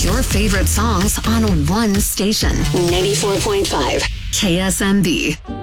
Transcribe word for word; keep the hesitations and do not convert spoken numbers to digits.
your favorite songs on one station. ninety-four point five K S M B.